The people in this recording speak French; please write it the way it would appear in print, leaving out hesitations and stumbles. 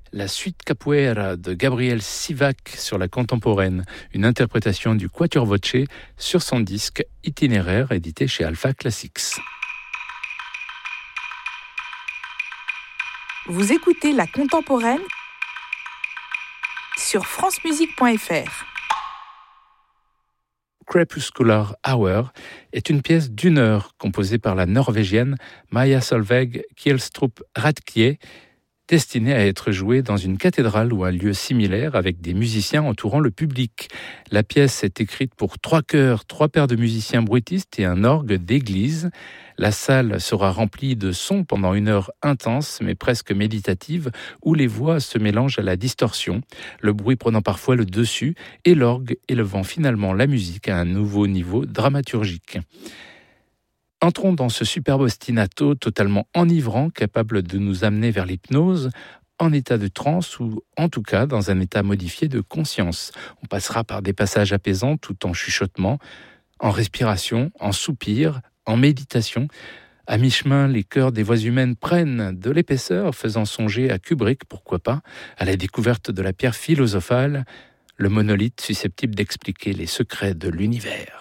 la suite Capoeira de Gabriel Sivac sur la contemporaine, une interprétation du Quatuor Voce sur son disque Itinéraire édité chez Alpha Classics. Vous écoutez la contemporaine sur francemusique.fr. Crepuscular Hour est une pièce d'1 heure composée par la norvégienne Maja Solveig Kjelstrup Radkie, destinée à être jouée dans une cathédrale ou un lieu similaire avec des musiciens entourant le public. La pièce est écrite pour 3 chœurs, 3 paires de musiciens bruitistes et un orgue d'église. La salle sera remplie de sons pendant 1 heure intense, mais presque méditative, où les voix se mélangent à la distorsion, le bruit prenant parfois le dessus et l'orgue élevant finalement la musique à un nouveau niveau dramaturgique. Entrons dans ce superbe ostinato totalement enivrant, capable de nous amener vers l'hypnose, en état de transe ou en tout cas dans un état modifié de conscience. On passera par des passages apaisants tout en chuchotement, en respiration, en soupir, en méditation. À mi-chemin, les chœurs des voix humaines prennent de l'épaisseur, faisant songer à Kubrick, pourquoi pas, à la découverte de la pierre philosophale, le monolithe susceptible d'expliquer les secrets de l'univers.